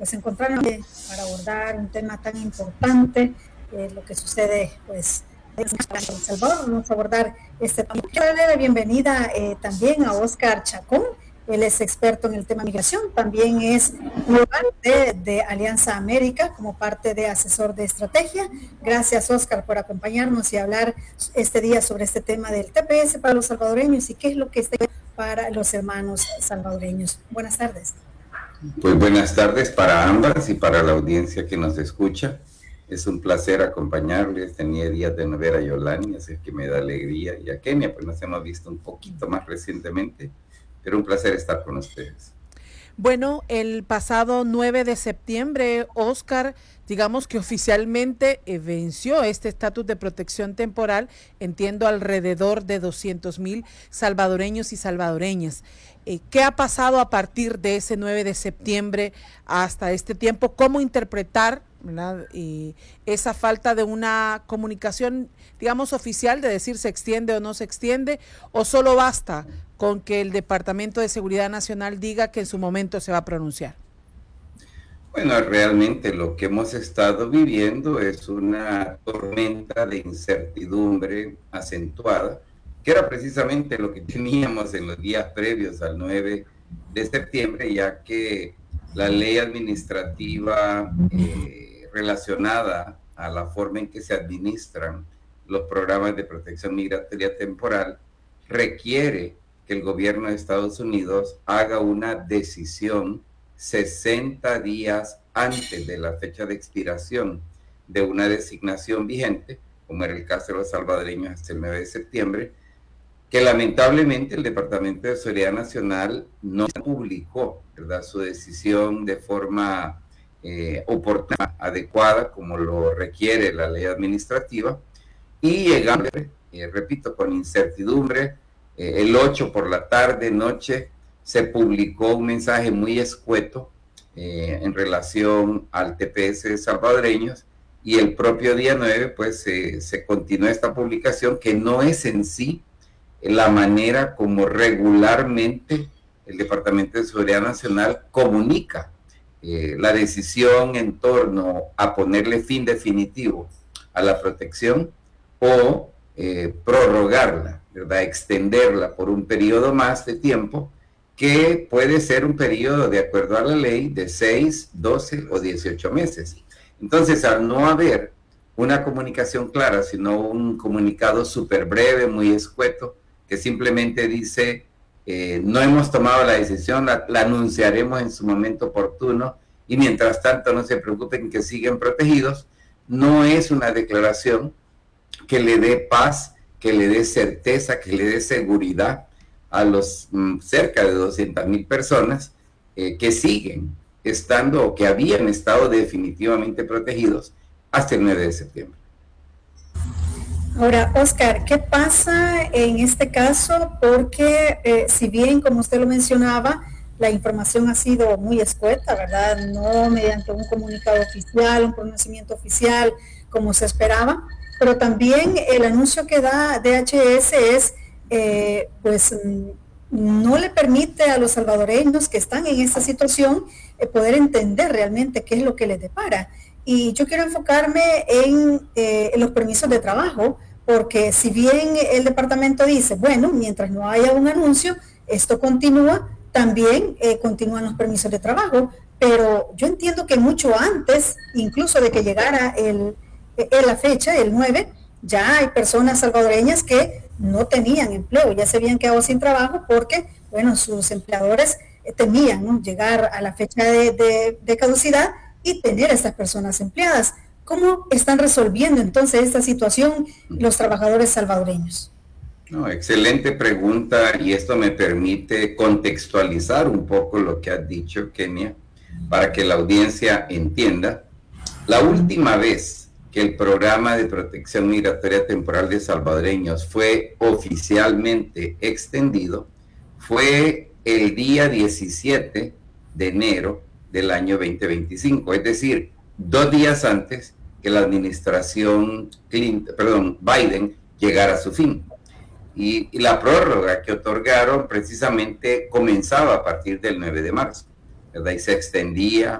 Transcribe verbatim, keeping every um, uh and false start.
pues encontrarnos para abordar un tema tan importante, eh, lo que sucede pues en El Salvador. Vamos a abordar este tema. Quiero darle la bienvenida eh, también a Oscar Chacón. Él es experto en el tema migración, también es parte de Alianza América como parte de asesor de estrategia. Gracias, Oscar, por acompañarnos y hablar este día sobre este tema del T P S para los salvadoreños y qué es lo que está para los hermanos salvadoreños. Buenas tardes. Pues buenas tardes para ambas y para la audiencia que nos escucha. Es un placer acompañarles. Tenía días de no ver a Yolani, así que me da alegría. Y a Kenia, pues nos hemos visto un poquito más recientemente, pero un placer estar con ustedes. Bueno, el pasado nueve de septiembre, Oscar, digamos que oficialmente eh, venció este estatus de protección temporal, entiendo alrededor de doscientos mil salvadoreños y salvadoreñas. Eh, ¿Qué ha pasado a partir de ese nueve de septiembre hasta este tiempo? ¿Cómo interpretar, ¿verdad? Y esa falta de una comunicación, digamos, oficial de decir se extiende o no se extiende, o solo basta con que el Departamento de Seguridad Nacional diga que en su momento se va a pronunciar? Bueno, realmente lo que hemos estado viviendo es una tormenta de incertidumbre acentuada, que era precisamente lo que teníamos en los días previos al nueve de septiembre, ya que la ley administrativa eh, relacionada a la forma en que se administran los programas de protección migratoria temporal requiere que el gobierno de Estados Unidos haga una decisión sesenta días antes de la fecha de expiración de una designación vigente, como era el caso de los salvadoreños hasta el nueve de septiembre, que lamentablemente el Departamento de Seguridad Nacional no publicó, ¿verdad?, su decisión de forma eh, oportuna, adecuada, como lo requiere la ley administrativa, y llegando, eh, repito, con incertidumbre. Eh, el ocho por la tarde, noche, se publicó un mensaje muy escueto eh, en relación al T P S de salvadoreños, y el propio día nueve, pues, eh, se continuó esta publicación, que no es en sí la manera como regularmente el Departamento de Seguridad Nacional comunica eh, la decisión en torno a ponerle fin definitivo a la protección o eh, prorrogarla, ¿verdad?, extenderla por un periodo más de tiempo, que puede ser un periodo, de acuerdo a la ley, de seis, doce o dieciocho meses. Entonces, al no haber una comunicación clara, sino un comunicado súper breve, muy escueto, que simplemente dice, eh, no hemos tomado la decisión, la, la anunciaremos en su momento oportuno, y mientras tanto no se preocupen que siguen protegidos, no es una declaración que le dé paz, que le dé certeza, que le dé seguridad a los mm, cerca de doscientas mil personas eh, que siguen estando o que habían estado definitivamente protegidos hasta el nueve de septiembre. Ahora, Oscar, ¿qué pasa en este caso? Porque eh, si bien, como usted lo mencionaba, la información ha sido muy escueta, ¿verdad? No mediante un comunicado oficial, un pronunciamiento oficial, como se esperaba, pero también el anuncio que da D H S es, eh, pues, no le permite a los salvadoreños que están en esta situación eh, poder entender realmente qué es lo que les depara. Y yo quiero enfocarme en, eh, en los permisos de trabajo, porque si bien el departamento dice, bueno, mientras no haya un anuncio, esto continúa, también eh, continúan los permisos de trabajo, pero yo entiendo que mucho antes, incluso de que llegara el, el, la fecha, el nueve, ya hay personas salvadoreñas que no tenían empleo, ya se habían quedado sin trabajo porque, bueno, sus empleadores eh, temían, ¿no?, llegar a la fecha de, de, de caducidad y tener a estas personas empleadas. ¿Cómo están resolviendo entonces esta situación los trabajadores salvadoreños? No, excelente pregunta, y esto me permite contextualizar un poco lo que has dicho, Kenia, para que la audiencia entienda. La última vez que el programa de protección migratoria temporal de salvadoreños fue oficialmente extendido fue el día diecisiete de enero del año veinte veinticinco, es decir, dos días antes que la administración Clinton, perdón, Biden llegara a su fin. Y, y la prórroga que otorgaron precisamente comenzaba a partir del nueve de marzo, ¿verdad? Y se extendía